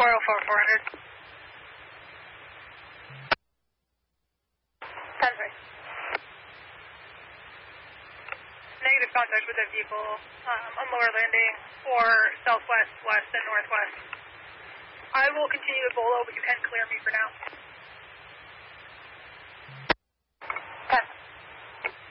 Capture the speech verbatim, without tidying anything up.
four oh four, four hundred. ten three. Negative contact with that vehicle um, on lower landing or southwest, west, and northwest. I will continue to bolo, but you can clear me for now.